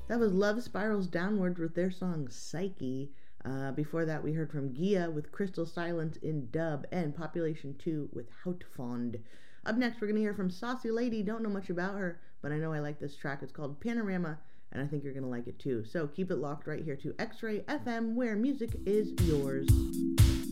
That was Love Spirals Downward with their song Psyche. Before that, we heard from Gia with Crystal Silence in dub and Population 2 with Houtfond. Up next, we're going to hear from Saucy Lady. Don't know much about her, but I know I like this track. It's called Panorama, and I think you're going to like it too. So keep it locked right here to X-Ray FM, where music is yours.